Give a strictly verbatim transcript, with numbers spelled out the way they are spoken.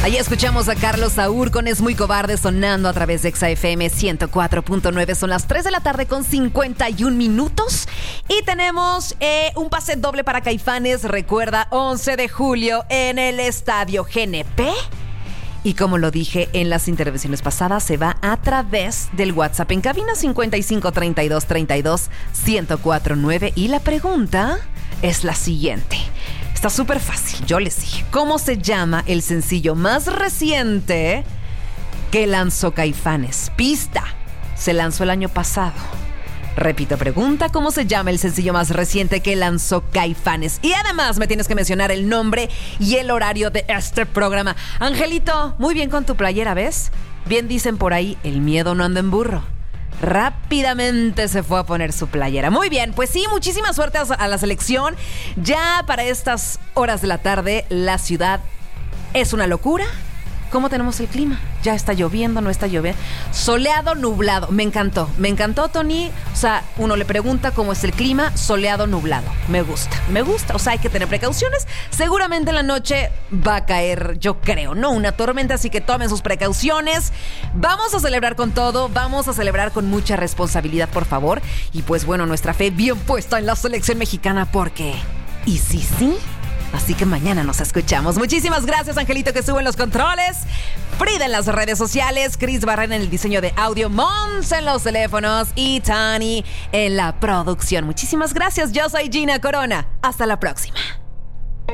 Ahí escuchamos a Carlos Saúl con Es Muy Cobarde sonando a través de Exa F M ciento cuatro punto nueve. Son las tres de la tarde con cincuenta y un minutos. Y tenemos eh, un pase doble para Caifanes. Recuerda, once de julio en el Estadio G N P. Y como lo dije en las intervenciones pasadas, se va a través del WhatsApp en cabina cincuenta y cinco, treinta y dos, treinta y dos, ciento cuatro nueve. Y la pregunta es la siguiente. Está súper fácil, yo les dije. ¿Cómo se llama el sencillo más reciente que lanzó Caifanes? Pista, se lanzó el año pasado. Repito, pregunta, ¿cómo se llama el sencillo más reciente que lanzó Caifanes? Y además me tienes que mencionar el nombre y el horario de este programa. Angelito, muy bien con tu playera, ¿ves? Bien dicen por ahí, el miedo no anda en burro. Rápidamente se fue a poner su playera. Muy bien, pues sí, muchísima suerte a la selección. Ya para estas horas de la tarde, la ciudad es una locura. ¿Cómo tenemos el clima? Ya está lloviendo, no está lloviendo. Soleado, nublado. Me encantó. Me encantó, Tony. O sea, uno le pregunta cómo es el clima. Soleado, nublado. Me gusta. Me gusta. O sea, hay que tener precauciones. Seguramente en la noche va a caer, yo creo, ¿no? Una tormenta, así que tomen sus precauciones. Vamos a celebrar con todo. Vamos a celebrar con mucha responsabilidad, por favor. Y pues bueno, nuestra fe bien puesta en la selección mexicana porque... ¿Y sí, sí? Así que mañana nos escuchamos. Muchísimas gracias, Angelito, que sube en los controles. Frida en las redes sociales. Chris Barrera en el diseño de audio. Mons en los teléfonos. Y Tani en la producción. Muchísimas gracias. Yo soy Gina Corona. Hasta la próxima.